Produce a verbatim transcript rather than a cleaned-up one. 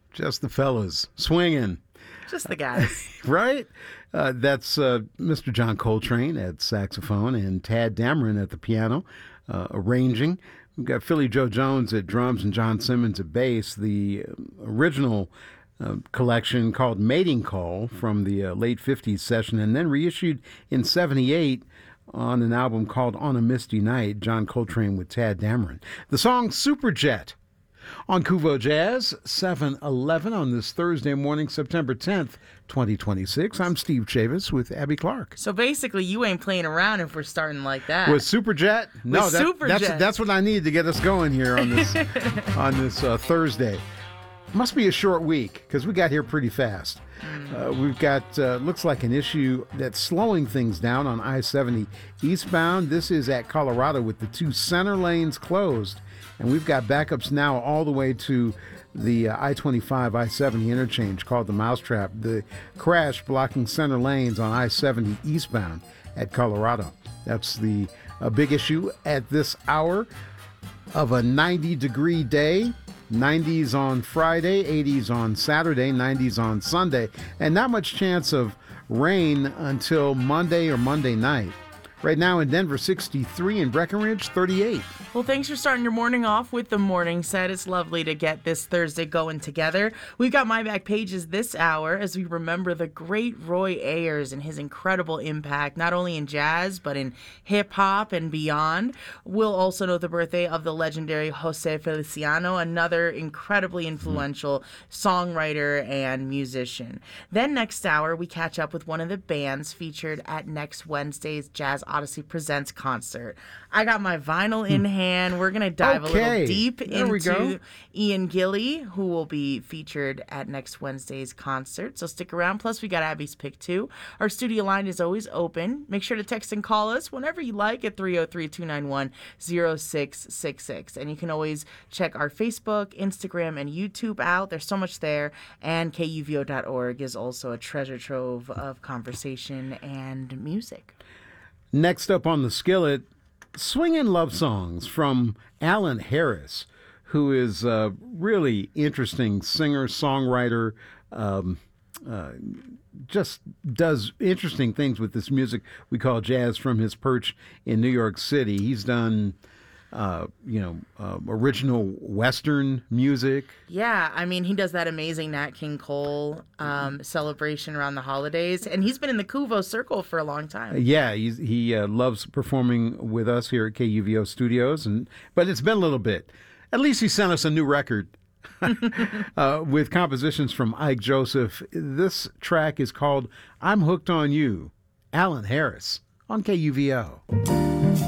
Just the fellas swinging. Just the guys. Right? Uh, that's uh, Mister John Coltrane at saxophone and Tad Dameron at the piano, uh, arranging. We've got Philly Joe Jones at drums and John Simmons at bass. The original uh, collection called Mating Call from the uh, late fifties session, and then reissued in seventy-eight on an album called On a Misty Night, John Coltrane with Tad Dameron. The song Superjet on Kuvo Jazz, seven eleven on this Thursday morning, September tenth, twenty twenty-six. I'm Steve Chavis with Abby Clark. So basically, you ain't playing around if we're starting like that. With Superjet? No, with that, Superjet. that's that's what I need to get us going here on this on this uh, Thursday. Must be a short week because we got here pretty fast. Uh, we've got, uh, looks like an issue that's slowing things down on I seventy eastbound. This is at Colorado with the two center lanes closed. And we've got backups now all the way to the uh, I twenty-five, I seventy interchange called the Mousetrap. The crash blocking center lanes on I seventy eastbound at Colorado. That's the uh, big issue at this hour of a ninety degree day. nineties on Friday, eighties on Saturday, nineties on Sunday, and not much chance of rain until Monday or Monday night. Right now in Denver, sixty-three, in Breckenridge, thirty-eight. Well, thanks for starting your morning off with the morning set. It's lovely to get this Thursday going together. We've got My Back Pages this hour as we remember the great Roy Ayers and his incredible impact, not only in jazz, but in hip-hop and beyond. We'll also know the birthday of the legendary Jose Feliciano, another incredibly influential songwriter and musician. Then next hour, we catch up with one of the bands featured at next Wednesday's Jazz Odyssey Presents concert. I got my vinyl in hand. We're going to dive Okay. a little deep There we go. into Ian Gilly, who will be featured at next Wednesday's concert. So stick around. Plus, we got Abby's pick, too. Our studio line is always open. Make sure to text and call us whenever you like at three oh three, two nine one, oh six six six. And you can always check our Facebook, Instagram, and YouTube out. There's so much there. And K U V O dot org is also a treasure trove of conversation and music. Next up on the skillet, swinging love songs from Alan Harris, who is a really interesting singer, songwriter, um, uh, just does interesting things with this music we call jazz from his perch in New York City. He's done, uh, you know, uh, original Western music. Yeah, I mean, he does that amazing Nat King Cole um, celebration around the holidays, and he's been in the Kuvo circle for a long time. Yeah, he's, he uh, loves performing with us here at K U V O Studios, and but it's been a little bit. At least he sent us a new record uh, with compositions from Ike Joseph. This track is called I'm Hooked on You, Alan Harris on K U V O.